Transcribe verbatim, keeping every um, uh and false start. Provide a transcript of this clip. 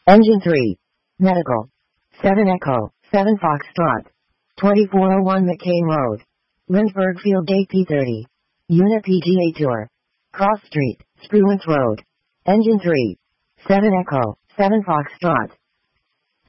Engine three. Medical. seven Echo, seven Foxtrot. twenty-four oh one McCain Road. Lindbergh Field Day P thirty. Unit P G A Tour. Cross Street, Spruance Road. Engine three. seven Echo, seven Foxtrot.